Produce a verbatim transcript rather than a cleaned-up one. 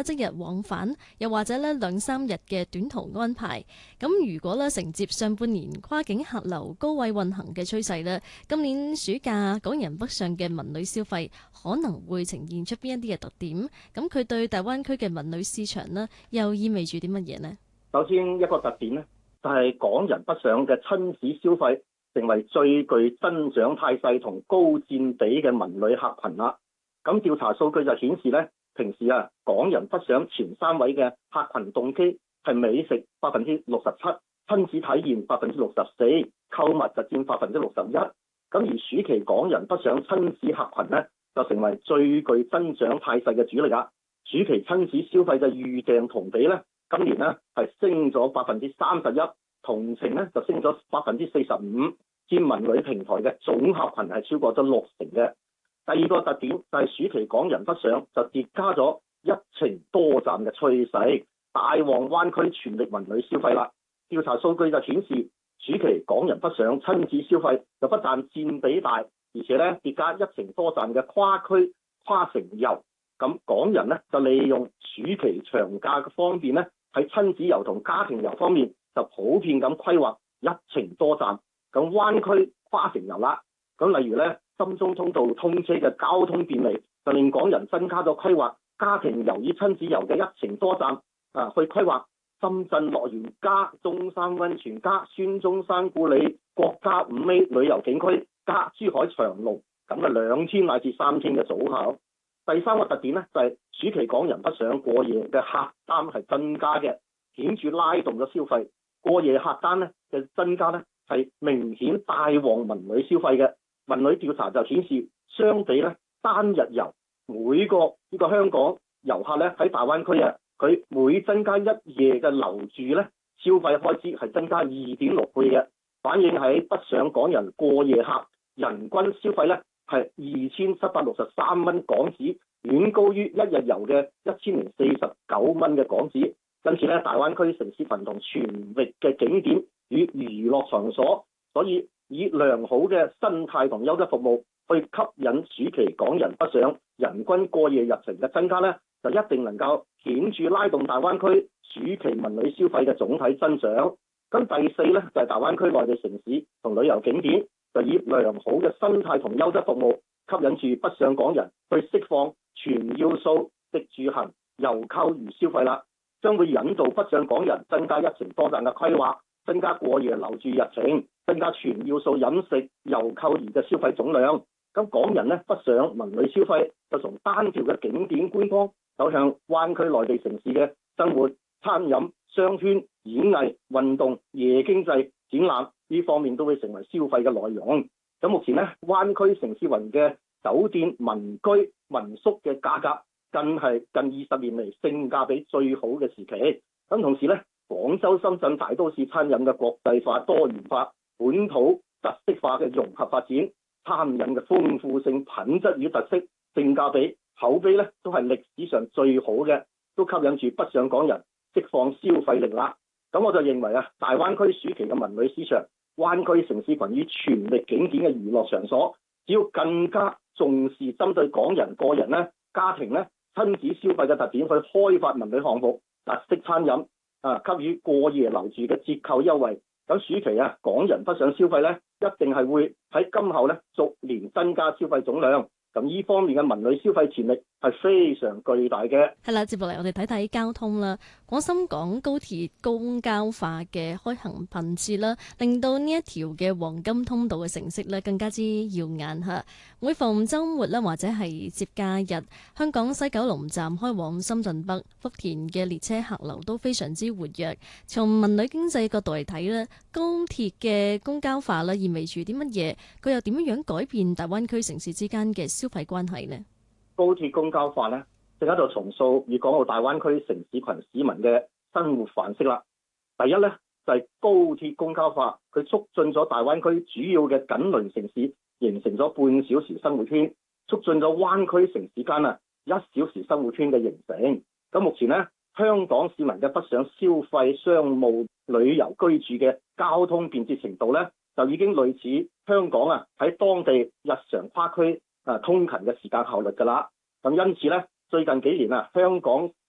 咧即日往返，又或者咧兩三日嘅短途安排。咁如果咧承接上半年跨境客流高位運行嘅趨勢咧，今年暑假港人北上嘅文旅消費可能會呈現出邊一啲嘅特點？咁佢對大灣區嘅文旅市場呢，又意味住啲乜嘢呢？ 首先一個特點呢，就係港人北上嘅親子消費成為最具增長態勢同高佔比嘅文旅客群啦。咁調查數據就顯示咧，平時啊港人北上前三位嘅客群動機係美食百分之六十七，親子體驗百分之六十四，購物就佔百分之六十一。咁而暑期港人北上親子客群咧，就成為最具增長態勢嘅主力啦。暑期親子消費嘅預訂同比咧，今年咧係升咗百分之三十一，同程咧就升咗百分之四十五，佔文旅平台嘅總客群係超過咗六成嘅。第二個特點就係暑期港人北上就疊加咗一程多站嘅趨勢，大旺灣區全力文旅消費啦。調查數據就顯示，暑期港人北上親子消費就不但佔比大，而且咧疊加一程多站嘅跨區跨城遊。咁港人咧就利用暑期長假嘅方便咧，喺親子遊同家庭遊方面就普遍咁規劃一程多站。咁灣區跨城遊啦，咁例如咧深中通道通車嘅交通便利，就令港人增加咗規劃家庭遊與親子遊嘅一程多站啊，去規劃深圳樂園加中山溫泉加孫中山故里國家五 A 旅遊景區加珠海長隆咁嘅兩天乃至三天嘅組合。第三個特點咧就係、是、暑期港人北上過夜嘅客單係增加嘅，顯著拉動咗消費。過夜客單咧嘅增加咧係明顯帶旺文旅消費嘅。文旅調查就顯示，相比咧單日遊，每個呢個香港遊客咧喺大灣區啊，佢每增加一夜嘅留住咧，消費開支係增加二點六倍嘅，反映喺北上港人過夜客人均消費咧係二千七百六十三蚊港紙，遠高於一日遊嘅一千零四十九蚊嘅港紙。因此咧，大灣區城市群同全域嘅景點與娛樂場所，所以以良好嘅生態同優質服務去吸引暑期港人北上，人均過夜日程嘅增加咧，就一定能夠顯著拉動大灣區暑期文旅消費嘅總體增長。咁第四咧就係大灣區內地城市同旅遊景點，就以良好嘅生態同優質服務吸引住北上港人去釋放全要素食住行遊購娛消費啦，將會引導北上港人增加一程多站嘅規劃，增加過夜留住日程，增加全要素飲食遊購娛嘅消費總量。咁港人咧北上文旅消費就從單條嘅景點觀光走向灣區內地城市嘅生活、餐飲、商圈、演藝、運動、夜經濟、展覽呢方面都會成為消費嘅內容。咁目前咧灣區城市雲嘅酒店、民居、民宿嘅價格更係近二十年嚟性價比最好嘅時期。咁同時咧，廣州、深圳大都市餐飲嘅國際化、多元化、本土特色化嘅融合發展，餐飲嘅豐富性、品質與特色、性價比、口碑咧，都係歷史上最好嘅，都吸引住北上港人釋放消費力啦。咁我就認為啊，大灣區暑期嘅文旅市場，灣區城市群與全力景點嘅娛樂場所，只要更加重視針對港人個人咧、家庭咧、親子消費嘅特點去開發文旅項目、特色餐飲啊，給予過夜留住嘅折扣優惠。咁暑期啊，港人北上消費咧，一定係會喺今後咧逐年增加消費總量。咁呢方面嘅文旅消費潛力係非常巨大嘅。 係啦，接落嚟我哋睇睇交通啦。廣深港高鐵公交化嘅開行頻次啦，令到呢一條嘅黃金通道嘅成色咧更加之耀眼嚇。每逢週末啦，或者係節假日，香港西九龍站開往深圳北、福田嘅列車客流都非常之活躍。從文旅經濟角度嚟睇咧，高鐵嘅公交化咧意味住啲乜嘢？佢又點樣改變大灣區城市之間嘅消費關係呢？ 高鐵公交化咧，正喺度重塑粵港澳大灣區城市群市民嘅生活範式啦。第一咧就係、是、高鐵公交化，佢促進咗大灣區主要嘅緊鄰城市形成咗半小時生活圈，促進咗灣區城市間啊一小時生活圈嘅形成。咁目前咧，香港市民嘅北上消費、商務、旅遊、居住嘅交通便捷程度咧，就已經類似香港啊喺當地日常跨區啊通勤嘅時間效率㗎啦。咁因此咧，最近幾年啊，香港